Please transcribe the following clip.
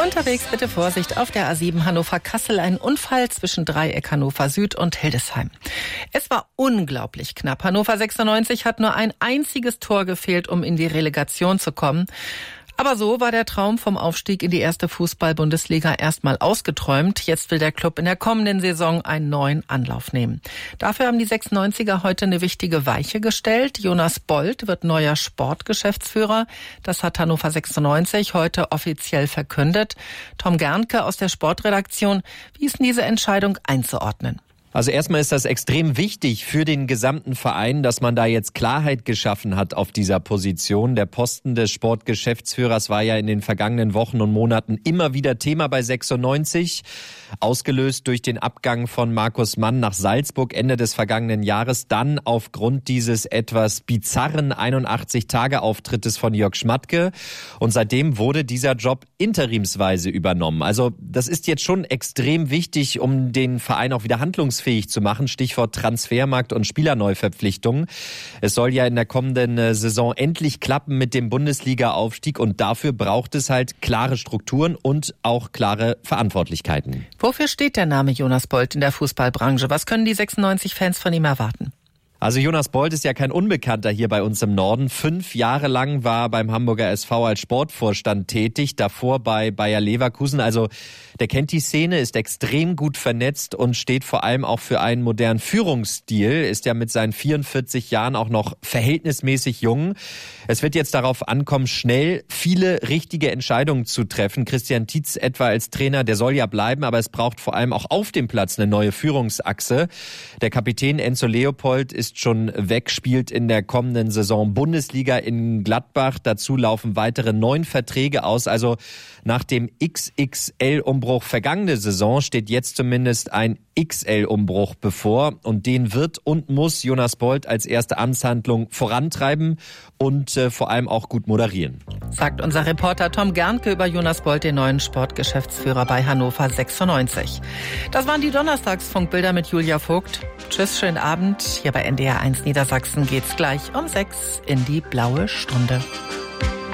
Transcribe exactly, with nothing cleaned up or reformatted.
Unterwegs bitte Vorsicht auf der A sieben Hannover-Kassel. Ein Unfall zwischen Dreieck Hannover Süd und Hildesheim. Es war unglaublich knapp. Hannover sechsundneunzig hat nur ein einziges Tor gefehlt, um in die Relegation zu kommen. Aber so war der Traum vom Aufstieg in die erste Fußball-Bundesliga erstmal ausgeträumt. Jetzt will der Club in der kommenden Saison einen neuen Anlauf nehmen. Dafür haben die sechsundneunziger heute eine wichtige Weiche gestellt. Jonas Bold wird neuer Sportgeschäftsführer. Das hat Hannover sechsundneunzig heute offiziell verkündet. Tom Gernke aus der Sportredaktion, wie ist denn diese Entscheidung einzuordnen? Also erstmal ist das extrem wichtig für den gesamten Verein, dass man da jetzt Klarheit geschaffen hat auf dieser Position. Der Posten des Sportgeschäftsführers war ja in den vergangenen Wochen und Monaten immer wieder Thema bei sechsundneunzig. Ausgelöst durch den Abgang von Markus Mann nach Salzburg Ende des vergangenen Jahres. Dann aufgrund dieses etwas bizarren einundachtzig-Tage-Auftrittes von Jörg Schmatke. Und seitdem wurde dieser Job interimsweise übernommen. Also das ist jetzt schon extrem wichtig, um den Verein auch wieder handlungsfähig zu machen. Stichwort Transfermarkt und Spielerneuverpflichtungen. Es soll ja in der kommenden Saison endlich klappen mit dem Bundesliga-Aufstieg und dafür braucht es halt klare Strukturen und auch klare Verantwortlichkeiten. Wofür steht der Name Jonas Bold in der Fußballbranche? Was können die sechsundneunzig-Fans von ihm erwarten? Also Jonas Bold ist ja kein Unbekannter hier bei uns im Norden. Fünf Jahre lang war er beim Hamburger S V als Sportvorstand tätig, davor bei Bayer Leverkusen. Also der kennt die Szene, ist extrem gut vernetzt und steht vor allem auch für einen modernen Führungsstil, ist ja mit seinen vierundvierzig Jahren auch noch verhältnismäßig jung. Es wird jetzt darauf ankommen, schnell viele richtige Entscheidungen zu treffen. Christian Tietz etwa als Trainer, der soll ja bleiben, aber es braucht vor allem auch auf dem Platz eine neue Führungsachse. Der Kapitän Enzo Leopold ist schon weg, spielt in der kommenden Saison Bundesliga in Gladbach. Dazu laufen weitere neun Verträge aus. Also nach dem X X L-Umbruch vergangene Saison steht jetzt zumindest ein X L-Umbruch bevor. Und den wird und muss Jonas Bold als erste Amtshandlung vorantreiben und äh, vor allem auch gut moderieren. Sagt unser Reporter Tom Gernke über Jonas Bold, den neuen Sportgeschäftsführer bei Hannover sechsundneunzig. Das waren die Donnerstagsfunkbilder mit Julia Vogt. Tschüss, schönen Abend. Hier bei N D R eins Niedersachsen geht's gleich um sechs in die blaue Stunde.